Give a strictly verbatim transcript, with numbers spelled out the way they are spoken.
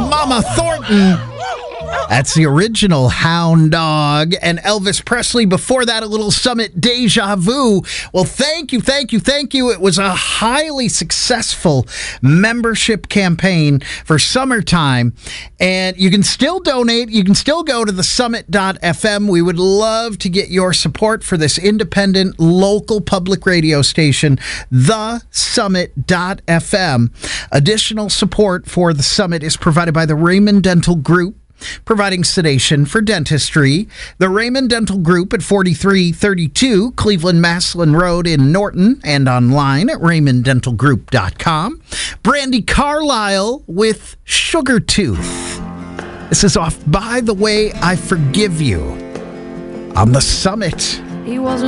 Mama Thornton. That's the original Hound Dog. And Elvis Presley before that, a little Summit Deja Vu. Well, thank you, thank you, thank you. It was a highly successful membership campaign for summertime. And you can still donate. You can still go to the summit dot f m. We would love to get your support for this independent local public radio station, the summit dot f m. Additional support for the Summit is provided by the Raymond Dental Group, providing sedation for dentistry. The Raymond Dental Group at forty-three thirty-two Cleveland Maslin Road in Norton, and online at raymond dental group dot com. Brandy Carlisle with Sugar Tooth. This is off By the Way I Forgive You on the Summit. He wasn't